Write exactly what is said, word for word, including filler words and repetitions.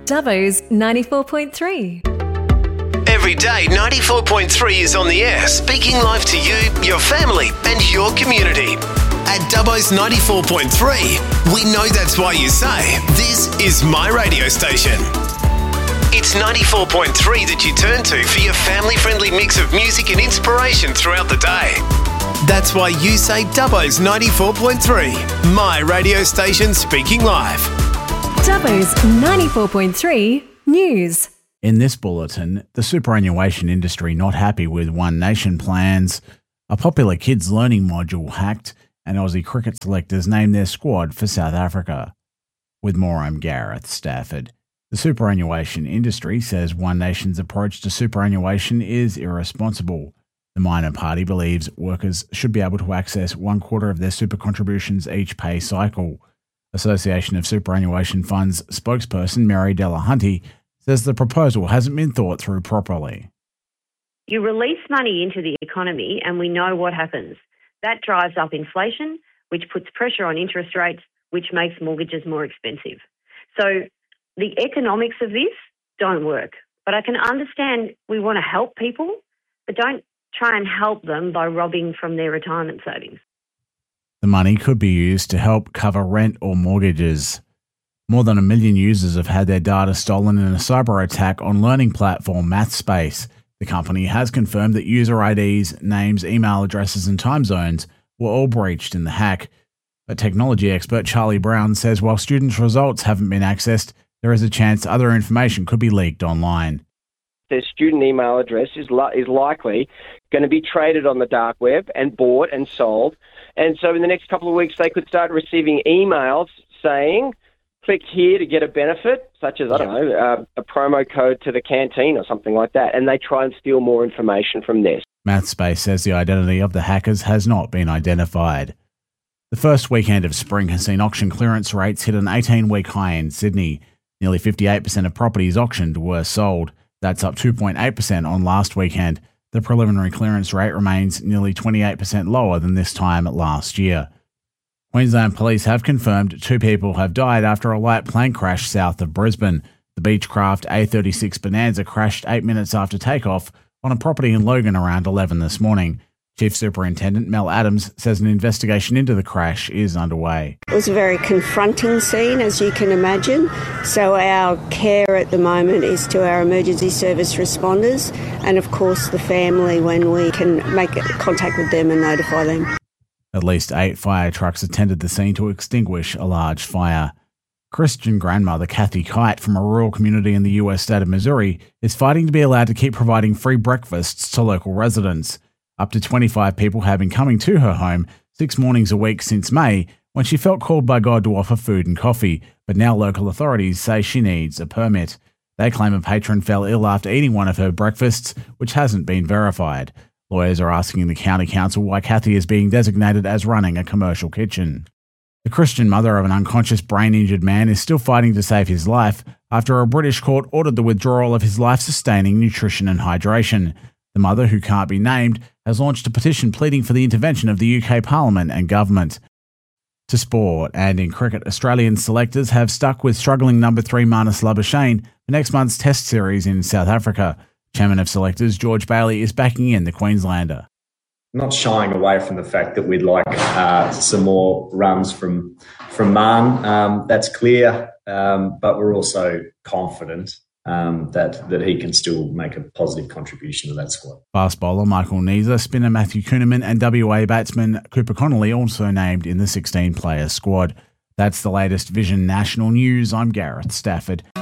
Dubbo's ninety-four point three. Every day, ninety-four point three is on the air, speaking live to you, your family, and your community. At Dubbo's ninety-four point three, we know that's why you say, this is my radio station. It's ninety-four point three that you turn to for your family-friendly mix of music and inspiration throughout the day. That's why you say Dubbo's ninety-four point three, my radio station speaking live. Dubbo's ninety-four point three News. In this bulletin, the superannuation industry not happy with One Nation plans, a popular kids learning module hacked, and Aussie cricket selectors name their squad for South Africa. With more, I'm Gareth Stafford. The superannuation industry says One Nation's approach to superannuation is irresponsible. The minor party believes workers should be able to access one quarter of their super contributions each pay cycle. Association of Superannuation Funds spokesperson Mary Delahunty says the proposal hasn't been thought through properly. You release money into the economy and we know what happens. That drives up inflation, which puts pressure on interest rates, which makes mortgages more expensive. So the economics of this don't work. But I can understand we want to help people, but don't try and help them by robbing from their retirement savings. The money could be used to help cover rent or mortgages. More than a million users have had their data stolen in a cyber attack on learning platform MathSpace. The company has confirmed that user I Ds, names, email addresses and time zones were all breached in the hack. But technology expert Charlie Brown says while students' results haven't been accessed, there is a chance other information could be leaked online. Their student email address is li- is likely going to be traded on the dark web and bought and sold. And so in the next couple of weeks, they could start receiving emails saying, click here to get a benefit, such as, I don't know, uh, a promo code to the canteen or something like that. And they try and steal more information from this. MathSpace says the identity of the hackers has not been identified. The first weekend of spring has seen auction clearance rates hit an eighteen-week high in Sydney. Nearly fifty-eight percent of properties auctioned were sold. That's up two point eight percent on last weekend. The preliminary clearance rate remains nearly twenty-eight percent lower than this time last year. Queensland Police have confirmed two people have died after a light plane crash south of Brisbane. The Beechcraft A thirty-six Bonanza crashed eight minutes after takeoff on a property in Logan around eleven this morning. Chief Superintendent Mel Adams says an investigation into the crash is underway. It was a very confronting scene, as you can imagine. So our care at the moment is to our emergency service responders and, of course, the family when we can make contact with them and notify them. At least eight fire trucks attended the scene to extinguish a large fire. Christian grandmother Kathy Kite from a rural community in the U S state of Missouri is fighting to be allowed to keep providing free breakfasts to local residents. Up to twenty-five people have been coming to her home six mornings a week since May, when she felt called by God to offer food and coffee, but now local authorities say she needs a permit. They claim a patron fell ill after eating one of her breakfasts, which hasn't been verified. Lawyers are asking the county council why Kathy is being designated as running a commercial kitchen. The Christian mother of an unconscious brain-injured man is still fighting to save his life after a British court ordered the withdrawal of his life-sustaining nutrition and hydration. The mother, who can't be named, has launched a petition pleading for the intervention of the U K Parliament and government. To sport, and in cricket, Australian selectors have stuck with struggling number three Marnus Labuschagne for next month's Test series in South Africa. Chairman of selectors George Bailey is backing in the Queenslander. Not shying away from the fact that we'd like uh, some more runs from from Marn. Um, that's clear, um, but we're also confident Um, that, that he can still make a positive contribution to that squad. Fast bowler Michael Neser, spinner Matthew Kuhneman and W A batsman Cooper Connolly also named in the sixteen-player squad. That's the latest Vision National News. I'm Gareth Stafford.